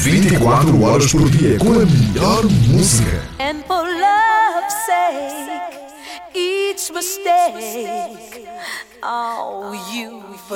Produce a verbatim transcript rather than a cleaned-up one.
vinte e quatro horas por dia com a melhor música. And for love's sake, each mistake, oh, you